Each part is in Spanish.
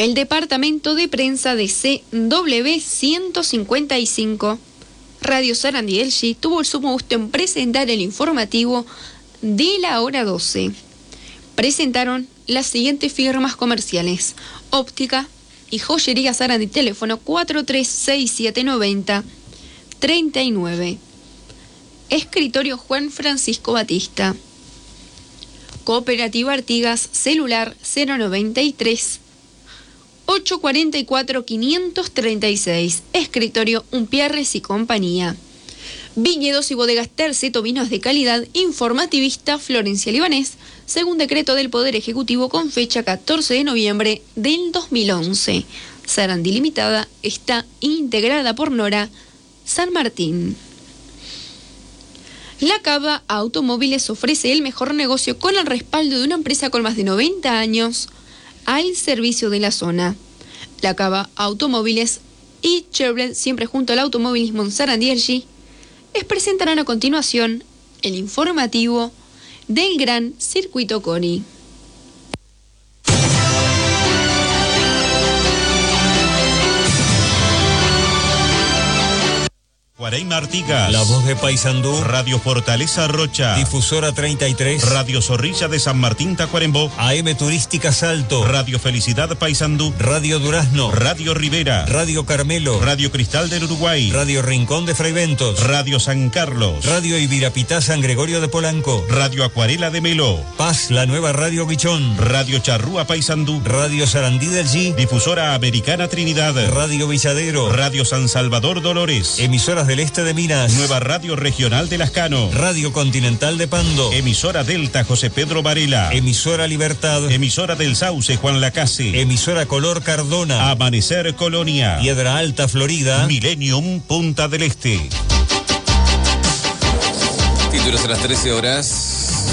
El departamento de prensa de CW 155, Radio Sarandí del G, tuvo el sumo gusto en presentar el informativo de la hora 12. Presentaron las siguientes firmas comerciales: Óptica y Joyería Sarandí, teléfono 43679039. Escritorio Juan Francisco Batista. Cooperativa Artigas, celular 093 844 536. Escritorio Umpierres y compañía. Viñedos y bodegas Terceto, vinos de calidad. Informativista Florencia Libanés, según decreto del Poder Ejecutivo con fecha 14 de noviembre del 2011. Sarandí Limitada está integrada por Nora San Martín. La Cava Automóviles ofrece el mejor negocio con el respaldo de una empresa con más de 90 años al servicio de la zona. La Cava Automóviles y Chevrolet, siempre junto al automovilismo en Sarandí del G, les presentarán a continuación el informativo del Gran Circuito Cori. Guaraima Artigas, La Voz de Paysandú, Radio Fortaleza Rocha, Difusora 33, Radio Zorrilla de San Martín Tacuarembó, AM Turística Salto, Radio Felicidad Paysandú, Radio Durazno, Radio Rivera, Radio Carmelo, Radio Cristal del Uruguay, Radio Rincón de Fray Bentos, Radio San Carlos, Radio Ibirapitá San Gregorio de Polanco, Radio Acuarela de Melo, Paz, la nueva Radio Guichón, Radio Charrúa Paysandú, Radio Sarandí del G, Difusora Americana Trinidad, Radio Villadero, Radio San Salvador Dolores, emisoras del Este de Minas, Nueva Radio Regional de Lascano, Radio Continental de Pando, Emisora Delta José Pedro Varela, Emisora Libertad, Emisora del Sauce Juan Lacase, Emisora Color Cardona, Amanecer Colonia, Piedra Alta Florida, Millennium Punta del Este. Títulos a las 13 horas.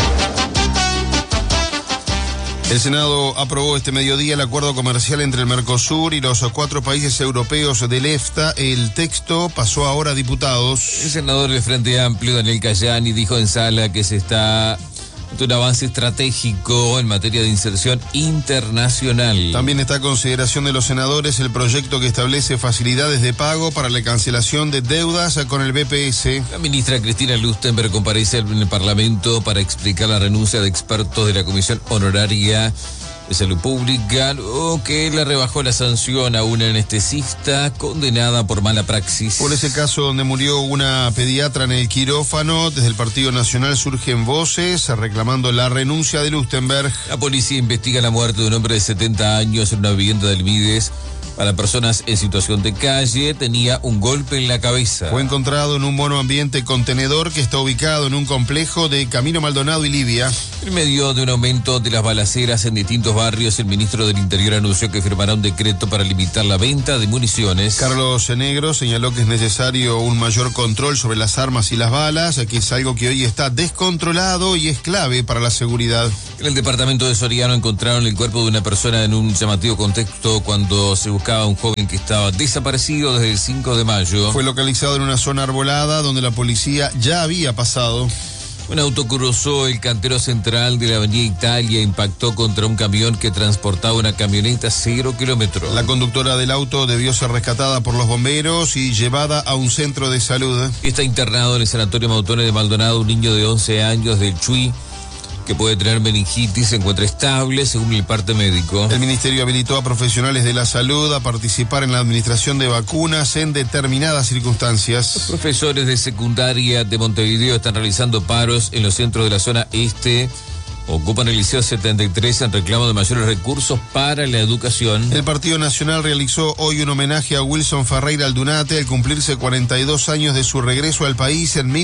El Senado aprobó este mediodía el acuerdo comercial entre el Mercosur y los 4 países europeos del EFTA. El texto pasó ahora a diputados. El senador del Frente Amplio, Daniel Cayani, dijo en sala que se está un avance estratégico en materia de inserción internacional. También está a consideración de los senadores el proyecto que establece facilidades de pago para la cancelación de deudas con el BPS. La ministra Cristina Lustenberg comparece en el Parlamento para explicar la renuncia de expertos de la Comisión Honoraria de Salud Pública, o que le rebajó la sanción a una anestesista condenada por mala praxis. Por ese caso donde murió una pediatra en el quirófano, desde el Partido Nacional surgen voces reclamando la renuncia de Lustenberg. La policía investiga la muerte de un hombre de 70 años en una vivienda del Mides. Para personas en situación de calle, tenía un golpe en la cabeza. Fue encontrado en un monoambiente contenedor que está ubicado en un complejo de Camino Maldonado y Libia. En medio de un aumento de las balaceras en distintos barrios, el ministro del Interior anunció que firmará un decreto para limitar la venta de municiones. Carlos Negro señaló que es necesario un mayor control sobre las armas y las balas, que es algo que hoy está descontrolado y es clave para la seguridad. En el departamento de Soriano encontraron el cuerpo de una persona en un llamativo contexto cuando se buscaba a un joven que estaba desaparecido desde el 5 de mayo. Fue localizado en una zona arbolada donde la policía ya había pasado. Un auto cruzó el cantero central de la avenida Italia e impactó contra un camión que transportaba una camioneta 0 kilómetros. La conductora del auto debió ser rescatada por los bomberos y llevada a un centro de salud. Está internado en el Sanatorio Mautones de Maldonado un niño de 11 años del Chuy, que puede tener meningitis, se encuentra estable según el parte médico. El ministerio habilitó a profesionales de la salud a participar en la administración de vacunas en determinadas circunstancias. Los profesores de secundaria de Montevideo están realizando paros en los centros de la zona este. Ocupan el Liceo 73 en reclamo de mayores recursos para la educación. El Partido Nacional realizó hoy un homenaje a Wilson Ferreira Aldunate al cumplirse 42 años de su regreso al país en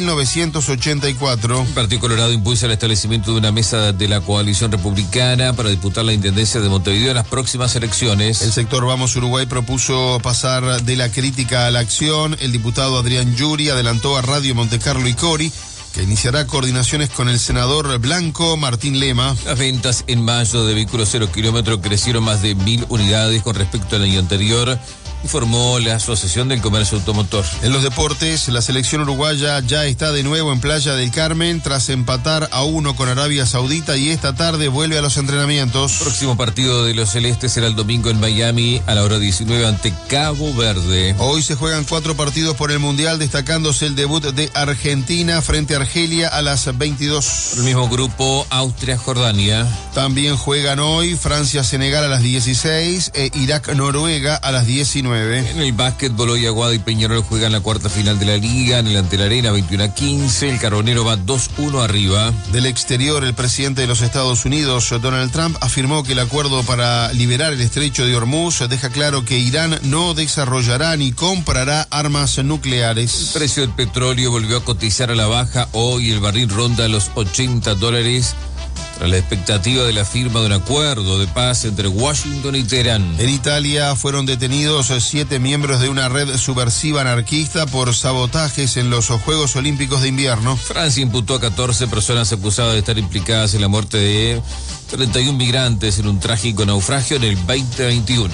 1984. El Partido Colorado impulsa el establecimiento de una mesa de la coalición republicana para disputar la intendencia de Montevideo en las próximas elecciones. El sector Vamos Uruguay propuso pasar de la crítica a la acción. El diputado Adrián Yuri adelantó a Radio Montecarlo y Cori que iniciará coordinaciones con el senador blanco Martín Lema. Las ventas en mayo de vehículos 0 kilómetros crecieron más de 1.000 unidades con respecto al año anterior. informó la Asociación del Comercio Automotor. En los deportes, la selección uruguaya ya está de nuevo en Playa del Carmen tras empatar a 1 con Arabia Saudita y esta tarde vuelve a los entrenamientos. El próximo partido de los celestes será el domingo en Miami a la hora 19 ante Cabo Verde. Hoy se juegan 4 partidos por el Mundial, destacándose el debut de Argentina frente a Argelia a las 22. El mismo grupo, Austria-Jordania. También juegan hoy Francia-Senegal a las 16 e Irak-Noruega a las 19. En el básquetbol, hoy Aguada y Peñarol juegan la cuarta final de la Liga en el Antelarena 21-15. El Carbonero va 2-1 arriba. Del exterior, el presidente de los Estados Unidos, Donald Trump, afirmó que el acuerdo para liberar el estrecho de Hormuz deja claro que Irán no desarrollará ni comprará armas nucleares. El precio del petróleo volvió a cotizar a la baja. Hoy el barril ronda los $80 tras la expectativa de la firma de un acuerdo de paz entre Washington y Teherán. En Italia fueron detenidos 7 miembros de una red subversiva anarquista por sabotajes en los Juegos Olímpicos de Invierno. Francia imputó a 14 personas acusadas de estar implicadas en la muerte de 31 migrantes en un trágico naufragio en el 2021.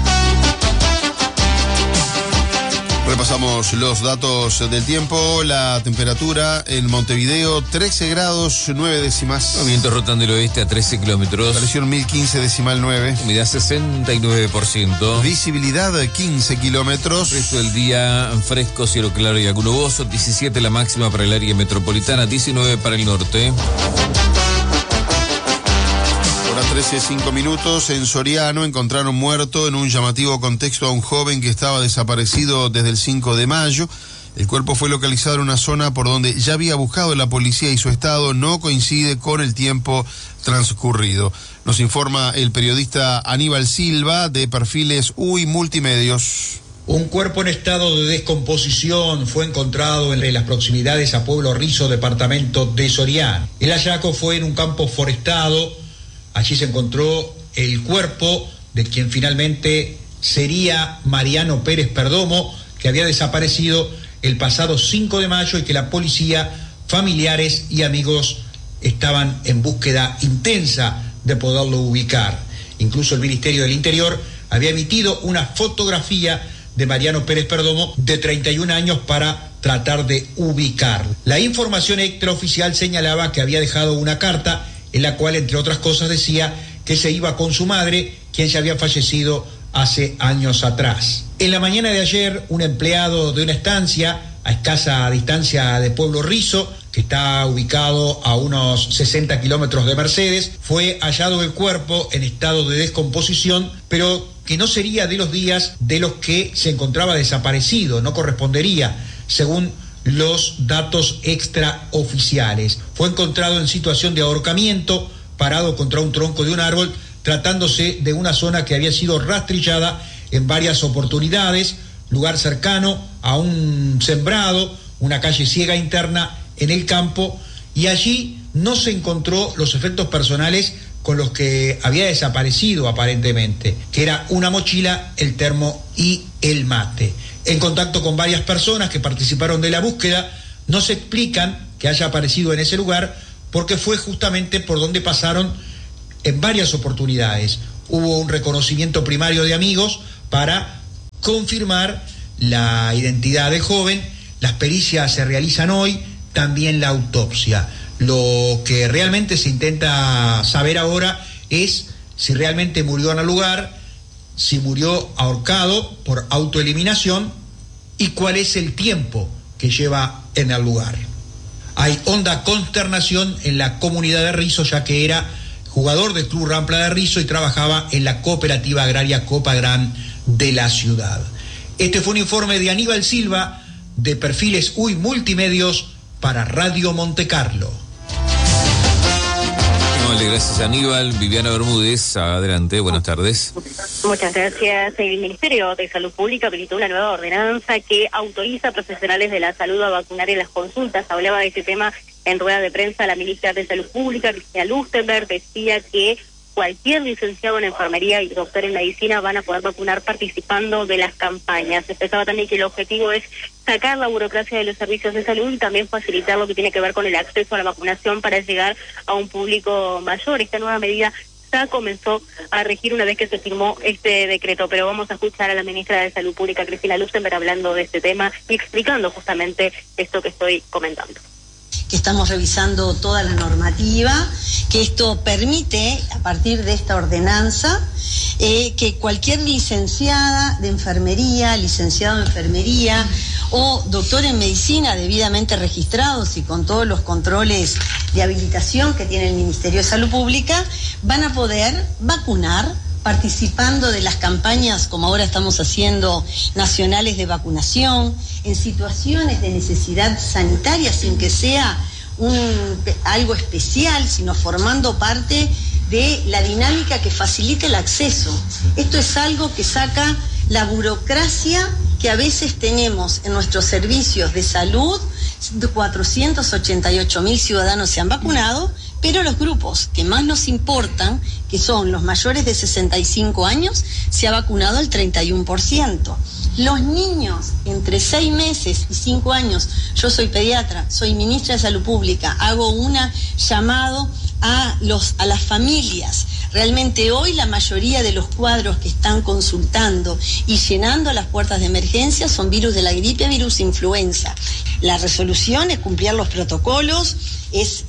Repasamos los datos del tiempo. La temperatura en Montevideo, 13 grados 9 décimas. Los vientos rotan del oeste a 13 kilómetros. Presión 1015 decimal 9. Humedad 69%. Visibilidad 15 kilómetros. El resto del día fresco, cielo claro y algo nuboso. 17 la máxima para el área metropolitana, 19 para el norte. 13:05. En Soriano encontraron muerto en un llamativo contexto a un joven que estaba desaparecido desde el 5 de mayo. El cuerpo fue localizado en una zona por donde ya había buscado la policía y su estado no coincide con el tiempo transcurrido. Nos informa el periodista Aníbal Silva de Perfiles UI Multimedios. Un cuerpo en estado de descomposición fue encontrado en las proximidades a Pueblo Rizo, departamento de Soriano. El hallazgo fue en un campo forestado. Allí se encontró el cuerpo de quien finalmente sería Mariano Pérez Perdomo, que había desaparecido el pasado 5 de mayo y que la policía, familiares y amigos estaban en búsqueda intensa de poderlo ubicar. Incluso el Ministerio del Interior había emitido una fotografía de Mariano Pérez Perdomo de 31 años para tratar de ubicarlo. La información extraoficial señalaba que había dejado una carta en la cual, entre otras cosas, decía que se iba con su madre, quien ya había fallecido hace años atrás. En la mañana de ayer, un empleado de una estancia a escasa distancia de Pueblo Rizo, que está ubicado a unos 60 kilómetros de Mercedes, fue hallado el cuerpo en estado de descomposición, pero que no sería de los días de los que se encontraba desaparecido, no correspondería, según los datos extraoficiales. Fue encontrado en situación de ahorcamiento, parado contra un tronco de un árbol, tratándose de una zona que había sido rastrillada en varias oportunidades, lugar cercano a un sembrado, una calle ciega interna en el campo, y allí no se encontró los efectos personales con los que había desaparecido aparentemente, que era una mochila, el termo y el mate. En contacto con varias personas que participaron de la búsqueda, no se explican que haya aparecido en ese lugar porque fue justamente por donde pasaron en varias oportunidades. Hubo un reconocimiento primario de amigos para confirmar la identidad del joven. Las pericias se realizan hoy, también la autopsia. Lo que realmente se intenta saber ahora es si realmente murió en el lugar, si murió ahorcado por autoeliminación y cuál es el tiempo que lleva en el lugar. Hay honda consternación en la comunidad de Rizo, ya que era jugador del Club Rampla de Rizo y trabajaba en la cooperativa agraria Copagran de la ciudad. Este fue un informe de Aníbal Silva de Perfiles UI Multimedios para Radio Montecarlo. Vale, gracias Aníbal. Viviana Bermúdez, adelante, buenas tardes. Muchas gracias. El Ministerio de Salud Pública habilitó una nueva ordenanza que autoriza a profesionales de la salud a vacunar en las consultas. Hablaba de este tema en rueda de prensa la ministra de Salud Pública, Cristina Lustenberg, decía que cualquier licenciado en enfermería y doctor en medicina van a poder vacunar participando de las campañas. Expresaba también que el objetivo es sacar la burocracia de los servicios de salud y también facilitar lo que tiene que ver con el acceso a la vacunación para llegar a un público mayor. Esta nueva medida ya comenzó a regir una vez que se firmó este decreto, pero vamos a escuchar a la ministra de Salud Pública, Cristina Lustenberg, hablando de este tema y explicando justamente esto que estoy comentando. Que estamos revisando toda la normativa, que esto permite, a partir de esta ordenanza, que cualquier licenciada de enfermería, licenciado en enfermería o doctor en medicina debidamente registrados y con todos los controles de habilitación que tiene el Ministerio de Salud Pública, van a poder vacunar participando de las campañas, como ahora estamos haciendo, nacionales de vacunación, en situaciones de necesidad sanitaria, sin que sea algo especial, sino formando parte de la dinámica que facilite el acceso. Esto es algo que saca la burocracia que a veces tenemos en nuestros servicios de salud. 488.000 ciudadanos se han vacunado, pero los grupos que más nos importan, que son los mayores de 65 años, se ha vacunado el 31%. Los niños entre 6 meses y 5 años, yo soy pediatra, soy ministra de Salud Pública, hago un llamado a las familias. Realmente hoy la mayoría de los cuadros que están consultando y llenando las puertas de emergencia son virus de la gripe, virus influenza. La resolución es cumplir los protocolos, es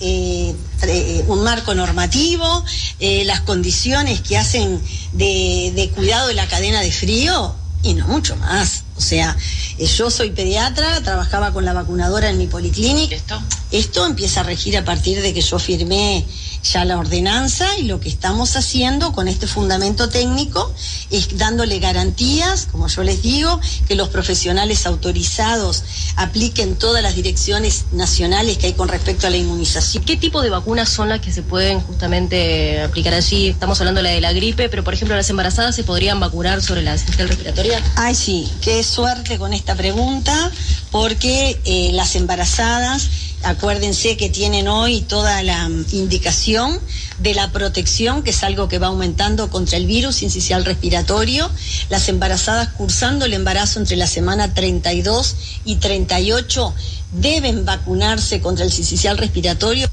un marco normativo, las condiciones que hacen de cuidado de la cadena de frío y no mucho más. O sea, yo soy pediatra, trabajaba con la vacunadora en mi policlínica. Esto empieza a regir a partir de que yo firmé ya la ordenanza, y lo que estamos haciendo con este fundamento técnico es dándole garantías, como yo les digo, que los profesionales autorizados apliquen todas las direcciones nacionales que hay con respecto a la inmunización. ¿Qué tipo de vacunas son las que se pueden justamente aplicar allí? Estamos hablando de la gripe, pero por ejemplo las embarazadas se podrían vacunar sobre la sincitial respiratoria. Ay, sí, qué suerte con esta pregunta, porque las embarazadas, acuérdense que tienen hoy toda la indicación de la protección, que es algo que va aumentando contra el virus sincicial respiratorio. Las embarazadas cursando el embarazo entre la semana 32 y 38 deben vacunarse contra el sincicial respiratorio.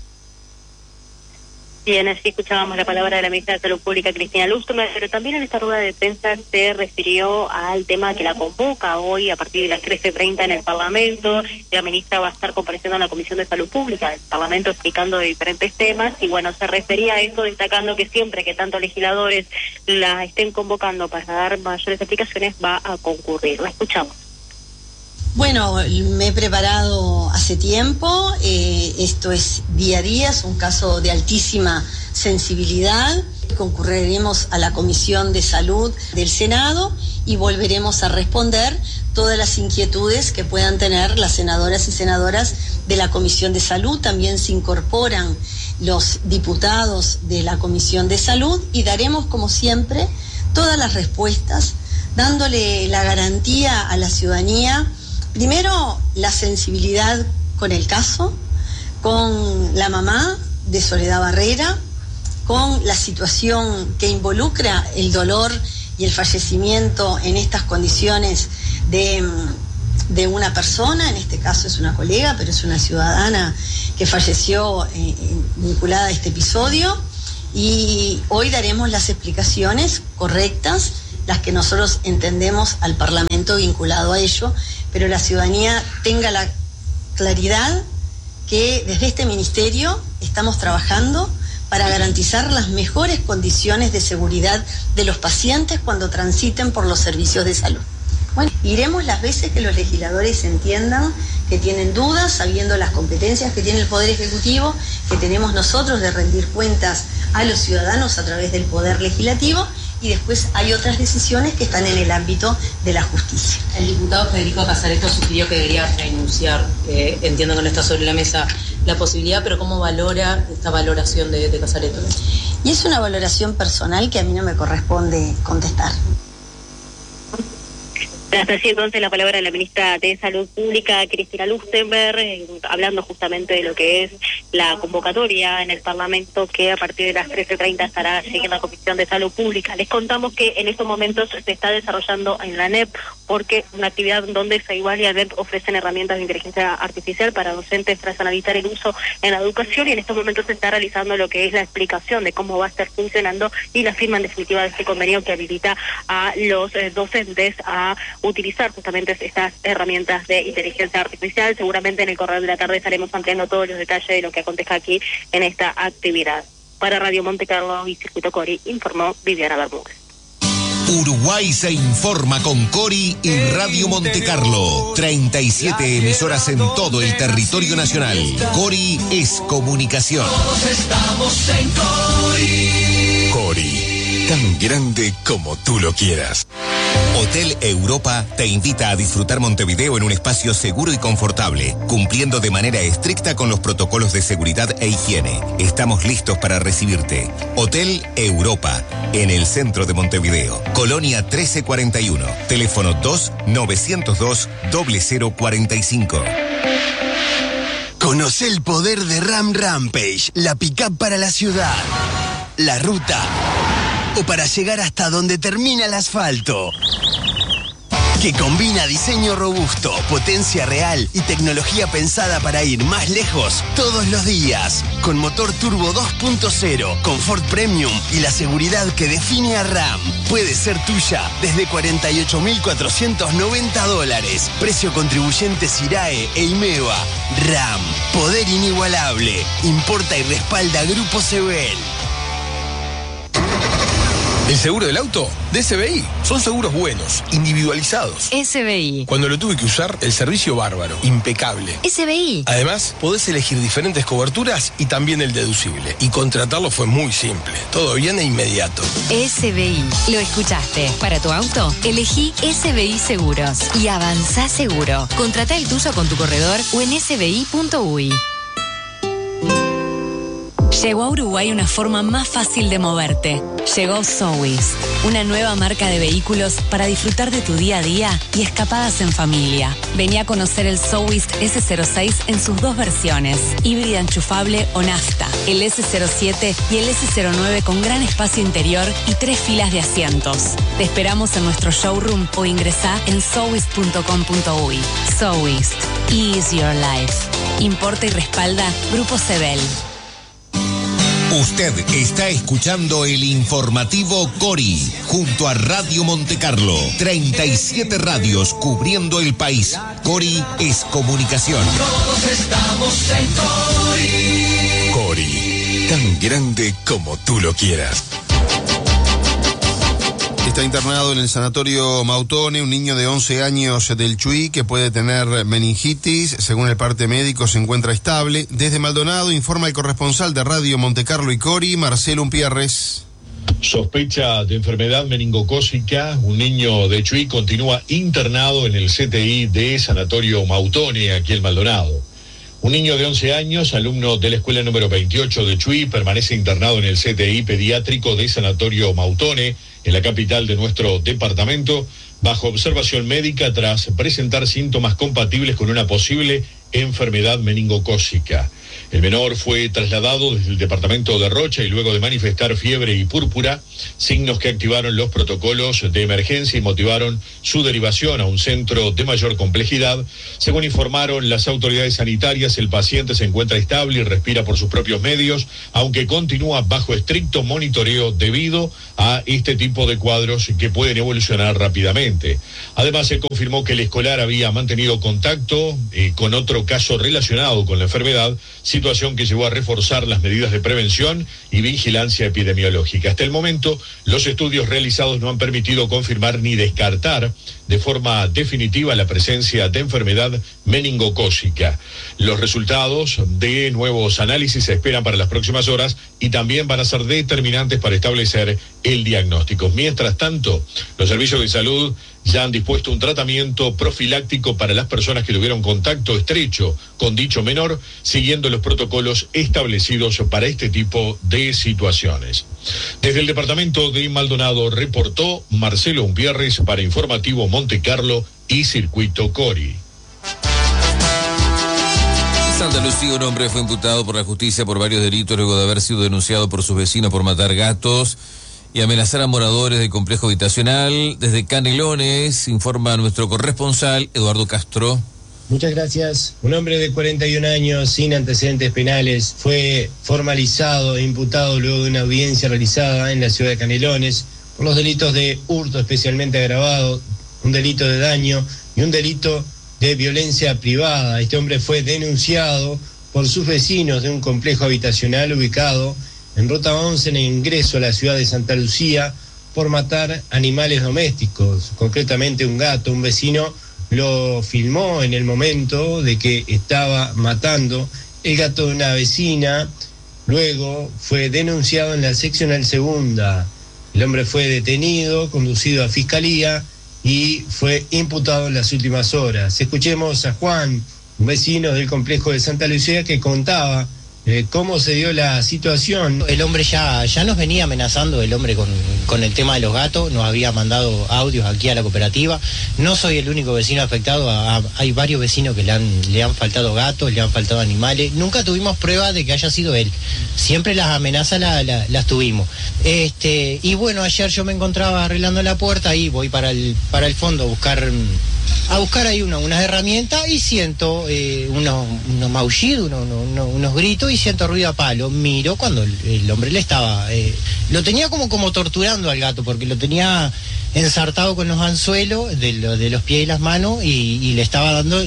Bien, así escuchábamos la palabra de la ministra de Salud Pública, Cristina Lustenberg, pero también en esta rueda de prensa se refirió al tema que la convoca hoy a partir de las 13:30 en el Parlamento. La ministra va a estar compareciendo en la Comisión de Salud Pública del Parlamento explicando de diferentes temas, y bueno, se refería a eso destacando que siempre que tanto legisladores la estén convocando para dar mayores explicaciones va a concurrir. La escuchamos. Bueno, me he preparado hace tiempo, esto es día a día, es un caso de altísima sensibilidad. Concurriremos a la Comisión de Salud del Senado y volveremos a responder todas las inquietudes que puedan tener las senadoras y senadoras de la Comisión de Salud. También se incorporan los diputados de la Comisión de Salud y daremos, como siempre, todas las respuestas, dándole la garantía a la ciudadanía. Primero, la sensibilidad con el caso, con la mamá de Soledad Barrera, con la situación que involucra el dolor y el fallecimiento en estas condiciones de una persona, en este caso es una colega, pero es una ciudadana que falleció vinculada a este episodio, y hoy daremos las explicaciones correctas, las que nosotros entendemos al Parlamento vinculado a ello, pero la ciudadanía tenga la claridad que desde este ministerio estamos trabajando para garantizar las mejores condiciones de seguridad de los pacientes cuando transiten por los servicios de salud. Bueno, iremos las veces que los legisladores entiendan que tienen dudas, sabiendo las competencias que tiene el Poder Ejecutivo, que tenemos nosotros de rendir cuentas a los ciudadanos a través del Poder Legislativo, y después hay otras decisiones que están en el ámbito de la justicia. El diputado Federico Casareto sugirió que debería renunciar. Entiendo que no está sobre la mesa la posibilidad, pero ¿cómo valora esta valoración de Casareto? Y es una valoración personal que a mí no me corresponde contestar. Gracias. Así entonces la palabra de la ministra de Salud Pública, Cristina Lustenberg, hablando justamente de lo que es la convocatoria en el Parlamento, que a partir de las 13:30 estará siguiendo la Comisión de Salud Pública. Les contamos que en estos momentos se está desarrollando en la NEP, porque una actividad donde Ceibal y ANEP ofrecen herramientas de inteligencia artificial para docentes tras analizar el uso en la educación, y en estos momentos se está realizando lo que es la explicación de cómo va a estar funcionando y la firma en definitiva de este convenio que habilita a los docentes a utilizar justamente estas herramientas de inteligencia artificial. Seguramente en el correr de la tarde estaremos ampliando todos los detalles de lo que acontezca aquí en esta actividad. Para Radio Monte Carlo y Circuito Cori, informó Viviana Bermúdez. Uruguay se informa con Cori y Radio Monte Carlo. 37 emisoras en todo el territorio nacional. Cori es comunicación. Todos estamos en Cori. Cori, tan grande como tú lo quieras. Hotel Europa te invita a disfrutar Montevideo en un espacio seguro y confortable, cumpliendo de manera estricta con los protocolos de seguridad e higiene. Estamos listos para recibirte. Hotel Europa, en el centro de Montevideo. Colonia 1341. Teléfono 2-902-0045. Conoce el poder de Ram Rampage, la pick-up para la ciudad, la ruta o para llegar hasta donde termina el asfalto. Que combina diseño robusto, potencia real y tecnología pensada para ir más lejos todos los días. Con motor turbo 2.0, confort premium y la seguridad que define a Ram. Puede ser tuya desde $48.490. Precio contribuyente SIRAE e IMEVA. Ram, poder inigualable. Importa y respalda Grupo Sebel. ¿El seguro del auto? De SBI. Son seguros buenos, individualizados. SBI. Cuando lo tuve que usar, el servicio bárbaro, impecable. SBI. Además, podés elegir diferentes coberturas y también el deducible. Y contratarlo fue muy simple. Todo bien e inmediato. SBI. Lo escuchaste. Para tu auto, elegí SBI Seguros. Y avanzá seguro. Contratá el tuyo con tu corredor o en sbi.uy. Llegó a Uruguay una forma más fácil de moverte. Llegó Sowist, una nueva marca de vehículos para disfrutar de tu día a día y escapadas en familia. Vení a conocer el Sowist S06 en sus dos versiones, híbrida enchufable o nafta, el S07 y el S09 con gran espacio interior y 3 filas de asientos. Te esperamos en nuestro showroom o ingresá en sowist.com.uy. Sowist, ease your life. Importa y respalda Grupo Sebel. Usted está escuchando el informativo Cori, junto a Radio Monte Carlo. 37 radios cubriendo el país. Cori es comunicación. Todos estamos en Cori. Cori, tan grande como tú lo quieras. Está internado en el sanatorio Mautone un niño de 11 años del Chuy que puede tener meningitis. Según el parte médico, se encuentra estable. Desde Maldonado informa el corresponsal de Radio Monte Carlo y Cori, Marcelo Umpierres. Sospecha de enfermedad meningocócica. Un niño de Chuy continúa internado en el CTI de Sanatorio Mautone, aquí en Maldonado. Un niño de 11 años, alumno de la escuela número 28 de Chuy, permanece internado en el CTI pediátrico de Sanatorio Mautone, en la capital de nuestro departamento, bajo observación médica tras presentar síntomas compatibles con una posible enfermedad meningocócica. El menor fue trasladado desde el departamento de Rocha y luego de manifestar fiebre y púrpura, signos que activaron los protocolos de emergencia y motivaron su derivación a un centro de mayor complejidad. Según informaron las autoridades sanitarias, el paciente se encuentra estable y respira por sus propios medios, aunque continúa bajo estricto monitoreo debido a este tipo de cuadros que pueden evolucionar rápidamente. Además, se confirmó que el escolar había mantenido contacto con otro caso relacionado con la enfermedad, situación que llevó a reforzar las medidas de prevención y vigilancia epidemiológica. Hasta el momento, los estudios realizados no han permitido confirmar ni descartar de forma definitiva la presencia de enfermedad meningocócica. Los resultados de nuevos análisis se esperan para las próximas horas y también van a ser determinantes para establecer el diagnóstico. Mientras tanto, los servicios de salud ya han dispuesto un tratamiento profiláctico para las personas que tuvieron contacto estrecho con dicho menor, siguiendo los protocolos establecidos para este tipo de situaciones. Desde el departamento de Maldonado reportó Marcelo Umpierres para Informativo Monte Carlo y Circuito Cori. Santa Lucía, un hombre fue imputado por la justicia por varios delitos luego de haber sido denunciado por sus vecinos por matar gatos y amenazar a moradores del complejo habitacional. Desde Canelones, informa nuestro corresponsal Eduardo Castro. Muchas gracias. Un hombre de 41 años sin antecedentes penales fue formalizado e imputado luego de una audiencia realizada en la ciudad de Canelones por los delitos de hurto especialmente agravado, un delito de daño y un delito de violencia privada. Este hombre fue denunciado por sus vecinos de un complejo habitacional ubicado en Ruta 11 en el ingreso a la ciudad de Santa Lucía por matar animales domésticos, concretamente un gato. Un vecino lo filmó en el momento de que estaba matando el gato de una vecina. Luego fue denunciado en la seccional segunda. El hombre fue detenido, conducido a fiscalía y fue imputado en las últimas horas. Escuchemos a Juan, un vecino del complejo de Santa Lucía, que contaba cómo se dio la situación. El hombre ya nos venía amenazando, el hombre con el tema de los gatos, nos había mandado audios aquí a la cooperativa. No soy el único vecino afectado, hay varios vecinos que le han faltado gatos, le han faltado animales. Nunca tuvimos prueba de que haya sido él. Siempre las amenazas las tuvimos. Y bueno, ayer yo me encontraba arreglando la puerta y voy para el fondo a buscar ahí unas herramientas y siento unos maullidos, unos gritos y siento ruido a palo. Miro cuando el hombre le estaba, lo tenía como torturando al gato porque lo tenía ensartado con los anzuelos de los pies y las manos y le estaba dando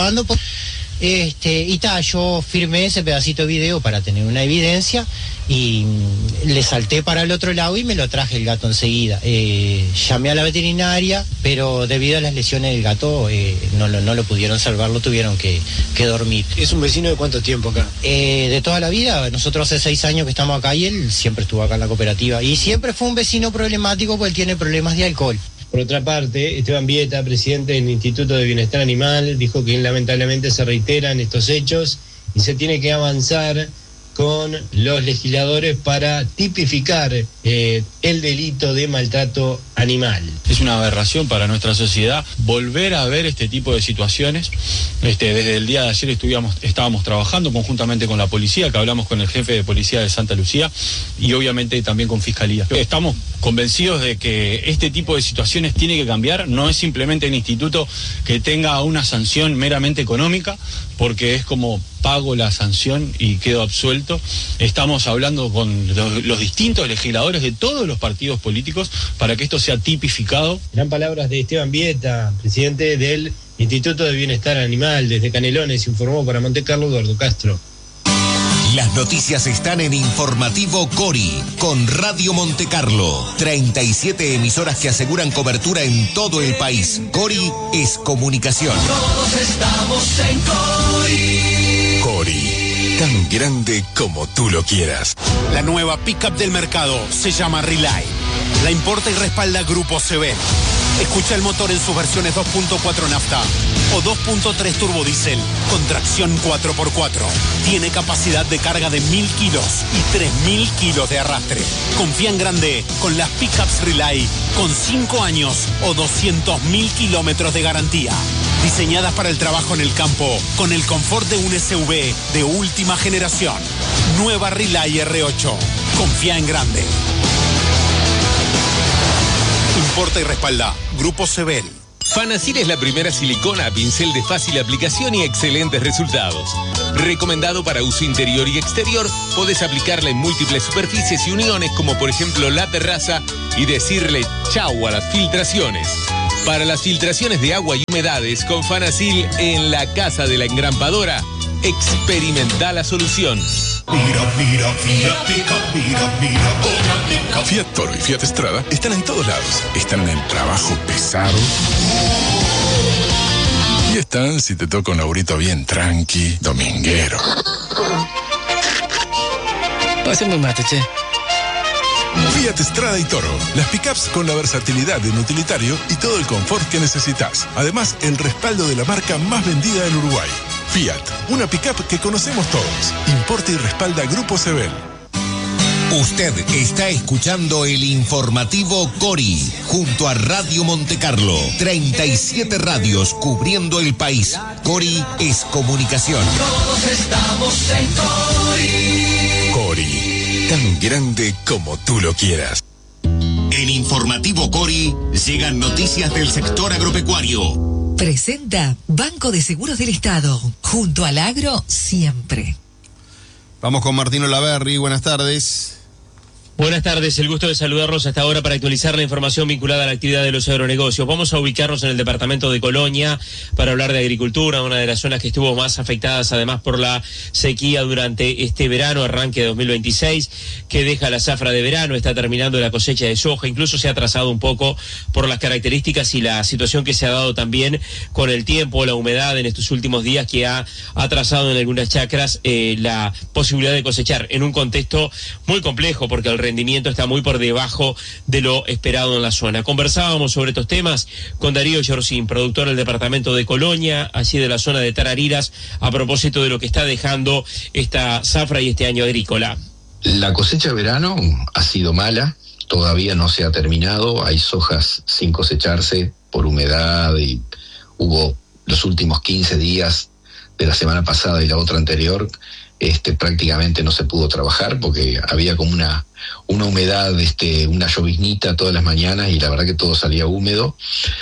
yo firmé ese pedacito de video para tener una evidencia y le salté para el otro lado y me lo traje el gato enseguida. Llamé a la veterinaria, pero debido a las lesiones del gato no lo pudieron salvar, lo tuvieron que dormir. ¿Es un vecino de cuánto tiempo acá? De toda la vida. Nosotros hace 6 años que estamos acá y él siempre estuvo acá en la cooperativa y siempre fue un vecino problemático porque él tiene problemas de alcohol. Por otra parte, Esteban Vieta, presidente del Instituto de Bienestar Animal, dijo que lamentablemente se reiteran estos hechos y se tiene que avanzar con los legisladores para tipificar el delito de maltrato animal. Es una aberración para nuestra sociedad volver a ver este tipo de situaciones. Desde el día de ayer estábamos trabajando conjuntamente con la policía, que hablamos con el jefe de policía de Santa Lucía y obviamente también con Fiscalía. Estamos convencidos de que este tipo de situaciones tiene que cambiar. No es simplemente el instituto que tenga una sanción meramente económica, porque es como pago la sanción y quedo absuelto. Estamos hablando con los distintos legisladores de todos los partidos políticos para que esto sea tipificado. Eran palabras de Esteban Vieta, presidente del Instituto de Bienestar Animal. Desde Canelones informó para Monte Carlo Eduardo Castro. Las noticias están en Informativo Cori, con Radio Monte Carlo. 37 emisoras que aseguran cobertura en todo el país. Cori es comunicación. Todos estamos en Cori. Cori, tan grande como tú lo quieras. La nueva pickup del mercado se llama Relay. La importa y respalda Grupo CB. Escucha el motor en sus versiones 2.4 nafta o 2.3 turbodiesel con tracción 4x4. Tiene capacidad de carga de 1.000 kilos y 3.000 kilos de arrastre. Confía en grande con las pickups Relay con 5 años o 200.000 kilómetros de garantía. Diseñadas para el trabajo en el campo con el confort de un SUV de última generación. Nueva Relay R8. Confía en grande. Importa y respalda Grupo Sebel. Fanacil es la primera silicona a pincel de fácil aplicación y excelentes resultados. Recomendado para uso interior y exterior, podés aplicarla en múltiples superficies y uniones como por ejemplo la terraza y decirle chau a las filtraciones. Para las filtraciones de agua y humedades con Fanacil en la casa de la engrampadora, experimenta la solución. Mira, Fiat Pickup, mira, Fiat Toro y Fiat Strada están en todos lados. Están en el trabajo pesado. Y están si te toca un laburito bien tranqui, dominguero. Pásame un mate, che. Fiat Strada y Toro, las pickups con la versatilidad de un utilitario y todo el confort que necesitas. Además, el respaldo de la marca más vendida en Uruguay. Fiat, una pickup que conocemos todos. Importa y respalda Grupo Sebel. Usted está escuchando el informativo Cori, junto a Radio Montecarlo. 37 radios cubriendo el país. Cori es comunicación. Todos estamos en Cori. Cori, tan grande como tú lo quieras. En informativo Cori llegan noticias del sector agropecuario. Presenta Banco de Seguros del Estado, junto al agro siempre. Vamos con Martín Olaverri, buenas tardes. Buenas tardes, el gusto de saludarlos hasta ahora para actualizar la información vinculada a la actividad de los agronegocios. Vamos a ubicarnos en el departamento de Colonia para hablar de agricultura, una de las zonas que estuvo más afectadas además por la sequía durante este verano, arranque de 2026, que deja la zafra de verano, está terminando la cosecha de soja, incluso se ha atrasado un poco por las características y la situación que se ha dado también con el tiempo, la humedad en estos últimos días que ha atrasado en algunas chacras la posibilidad de cosechar en un contexto muy complejo porque el rendimiento está muy por debajo de lo esperado en la zona. Conversábamos sobre estos temas con Darío Yorcín, productor del departamento de Colonia, allí de la zona de Tarariras, a propósito de lo que está dejando esta zafra y este año agrícola. La cosecha de verano ha sido mala, todavía no se ha terminado, hay sojas sin cosecharse por humedad y hubo los últimos 15 días de la semana pasada y la otra anterior, prácticamente no se pudo trabajar porque había como una humedad, una lloviznita todas las mañanas y la verdad que todo salía húmedo.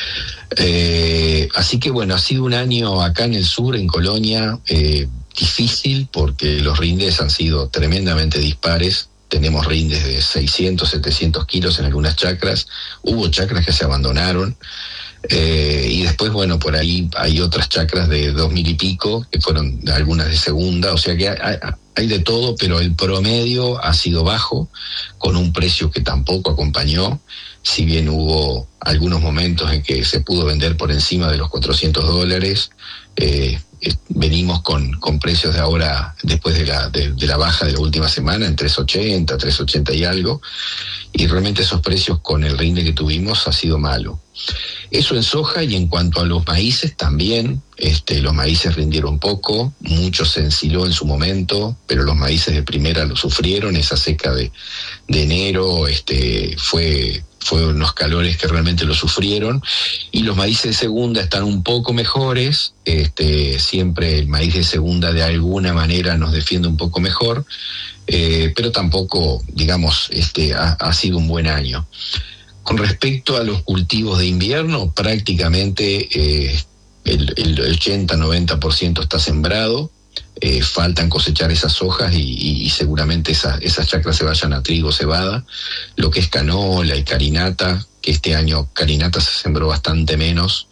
Así que bueno, ha sido un año acá en el sur, en Colonia, difícil porque los rindes han sido tremendamente dispares. Tenemos rindes de 600, 700 kilos en algunas chacras. Hubo chacras que se abandonaron. Y después, bueno, por ahí hay otras chacras de 2000 y pico, que fueron algunas de segunda, o sea que hay de todo, pero el promedio ha sido bajo, con un precio que tampoco acompañó, si bien hubo algunos momentos en que se pudo vender por encima de los $400, venimos con precios de ahora, después de la baja de la última semana, en 380, 380 y algo, y realmente esos precios con el rinde que tuvimos ha sido malo. Eso en soja, y en cuanto a los maíces también, los maíces rindieron poco, mucho se ensiló en su momento, pero los maíces de primera lo sufrieron, esa seca de enero fue unos calores que realmente lo sufrieron, y los maíces de segunda están un poco mejores, siempre el maíz de segunda de alguna manera nos defiende un poco mejor, pero tampoco, digamos, ha sido un buen año. Con respecto a los cultivos de invierno, prácticamente el 80-90% está sembrado, faltan cosechar esas hojas y seguramente esas chacras se vayan a trigo, cebada, lo que es canola y carinata, que este año carinata se sembró bastante menos,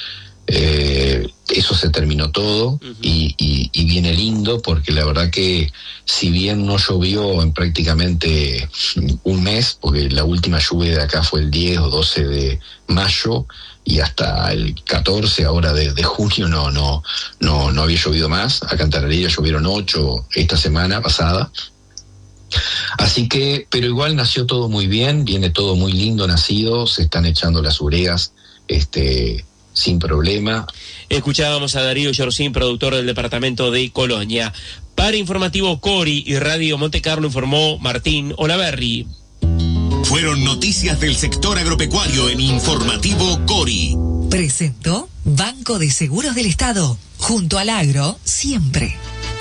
eso se terminó todo y viene lindo porque la verdad que si bien no llovió en prácticamente un mes, porque la última lluvia de acá fue el 10 o 12 de mayo y hasta el 14 ahora de junio no había llovido más. Acá en Tarariras llovieron 8 esta semana pasada. Así que, pero igual nació todo muy bien, viene todo muy lindo nacido, se están echando las ureas, sin problema. Escuchábamos a Darío Yorcín, productor del departamento de Colonia. Para Informativo Cori y Radio Montecarlo informó Martín Olaverri. Fueron noticias del sector agropecuario en Informativo Cori. Presentó Banco de Seguros del Estado, junto al agro siempre.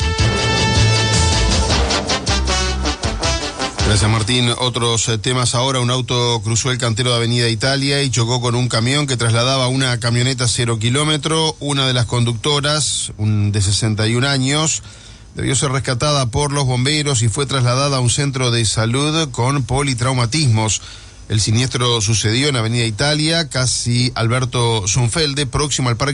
Gracias, Martín. Otros temas ahora. Un auto cruzó el cantero de Avenida Italia y chocó con un camión que trasladaba una camioneta 0 kilómetro. Una de las conductoras, de 61 años, debió ser rescatada por los bomberos y fue trasladada a un centro de salud con politraumatismos. El siniestro sucedió en Avenida Italia, casi Alberto Zunfelde, próximo al Parque